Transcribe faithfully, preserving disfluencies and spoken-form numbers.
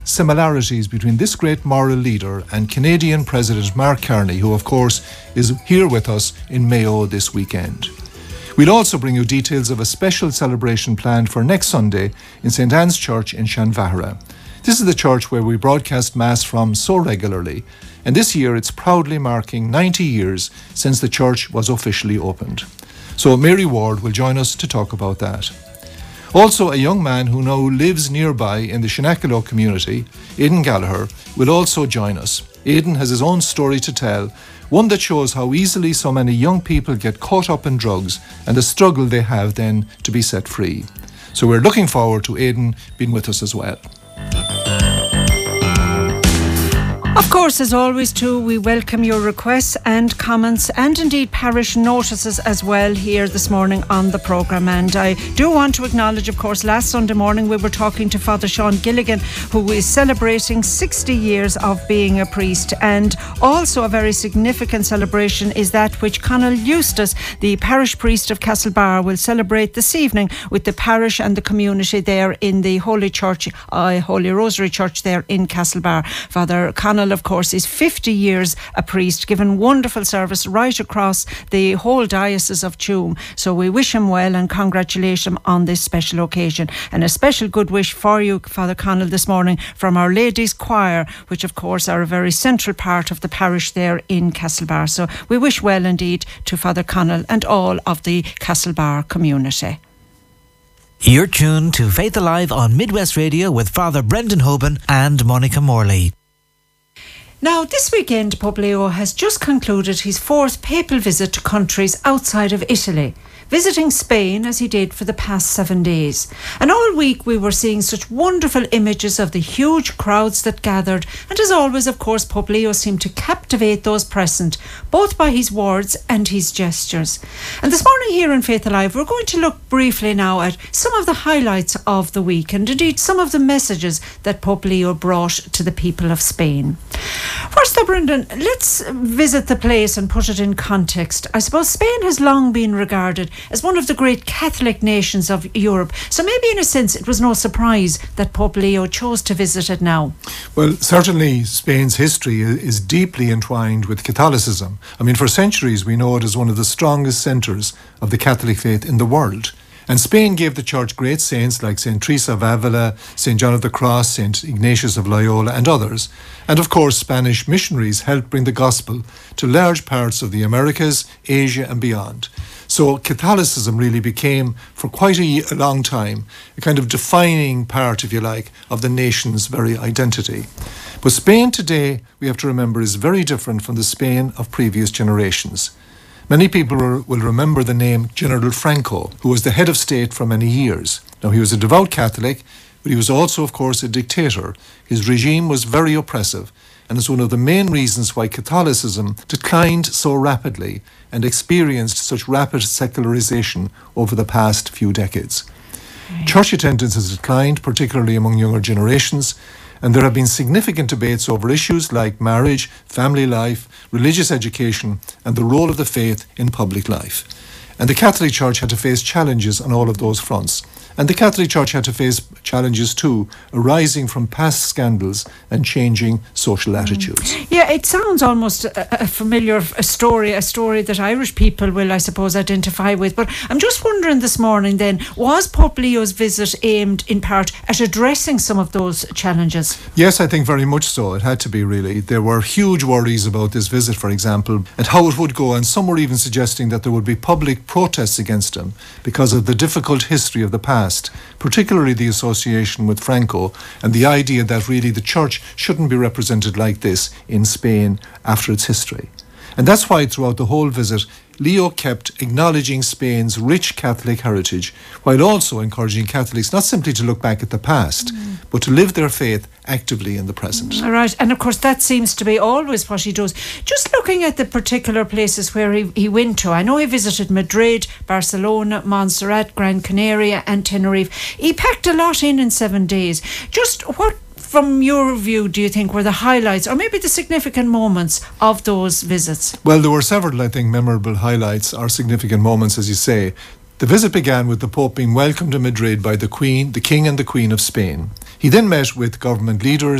similarities between this great moral leader and Canadian President Mark Carney, who of course is here with us in Mayo this weekend. We'll also bring you details of a special celebration planned for next Sunday in Saint Anne's Church in Shanvahara. This is the church where we broadcast Mass from so regularly, and this year it's proudly marking ninety years since the church was officially opened. So Mary Ward will join us to talk about that. Also, a young man who now lives nearby in the Shanakilo community, Aidan Gallagher, will also join us. Aidan has his own story to tell, one that shows how easily so many young people get caught up in drugs and the struggle they have then to be set free. So we're looking forward to Aidan being with us as well. Of course, as always too, we welcome your requests and comments and indeed parish notices as well here this morning on the programme. And I do want to acknowledge, of course, last Sunday morning we were talking to Father Sean Gilligan, who is celebrating sixty years of being a priest. And also a very significant celebration is that which Conall Eustace, the parish priest of Castlebar, will celebrate this evening with the parish and the community there in the Holy Church, uh, Holy Rosary Church there in Castlebar. Father Conall, of course, is fifty years a priest, given wonderful service right across the whole diocese of Tuam. So we wish him well and congratulate him on this special occasion. And a special good wish for you, Father Conall, this morning from Our Lady's Choir, which of course are a very central part of the parish there in Castlebar. So we wish well indeed to Father Conall and all of the Castlebar community. You're tuned to Faith Alive on Midwest Radio with Father Brendan Hoban and Monica Morley. Now, this weekend, Pope Leo has just concluded his fourth papal visit to countries outside of Italy, visiting Spain as he did for the past seven days. And all week we were seeing such wonderful images of the huge crowds that gathered, and as always, of course, Pope Leo seemed to captivate those present, both by his words and his gestures. And this morning here in Faith Alive, we're going to look briefly now at some of the highlights of the week, and indeed some of the messages that Pope Leo brought to the people of Spain. First though, Brendan, let's visit the place and put it in context. I suppose Spain has long been regarded as one of the great Catholic nations of Europe. So maybe in a sense it was no surprise that Pope Leo chose to visit it now. Well, certainly Spain's history is deeply entwined with Catholicism. I mean, for centuries we know it as one of the strongest centres of the Catholic faith in the world. And Spain gave the Church great saints like Saint Teresa of Avila, Saint John of the Cross, Saint Ignatius of Loyola and others. And of course, Spanish missionaries helped bring the gospel to large parts of the Americas, Asia and beyond. So Catholicism really became, for quite a, a long time, a kind of defining part, if you like, of the nation's very identity. But Spain today, we have to remember, is very different from the Spain of previous generations. Many people will remember the name General Franco, who was the head of state for many years. Now, he was a devout Catholic, but he was also, of course, a dictator. His regime was very oppressive, and is one of the main reasons why Catholicism declined so rapidly and experienced such rapid secularization over the past few decades. Right. Church attendance has declined, particularly among younger generations, and there have been significant debates over issues like marriage, family life, religious education, and the role of the faith in public life. And the Catholic Church had to face challenges on all of those fronts. And the Catholic Church had to face challenges too, arising from past scandals and changing social attitudes. Mm. Yeah, it sounds almost a, a familiar a story, a story that Irish people will, I suppose, identify with. But I'm just wondering this morning then, was Pope Leo's visit aimed in part at addressing some of those challenges? Yes, I think very much so. It had to be, really. There were huge worries about this visit, for example, and how it would go, and some were even suggesting that there would be public protests against him because of the difficult history of the past. Particularly the association with Franco and the idea that really the church shouldn't be represented like this in Spain after its history. And that's why throughout the whole visit, Leo kept acknowledging Spain's rich Catholic heritage, while also encouraging Catholics not simply to look back at the past, mm. but to live their faith actively in the present. All right, and of course that seems to be always what he does. Just looking at the particular places where he, he went to, I know he visited Madrid, Barcelona, Montserrat, Gran Canaria and Tenerife. He packed a lot in in seven days. Just what, from your view, do you think were the highlights or maybe the significant moments of those visits? Well, there were several, I think, memorable highlights or significant moments, as you say. The visit began with the Pope being welcomed to Madrid by the Queen, the King and the Queen of Spain. He then met with government leaders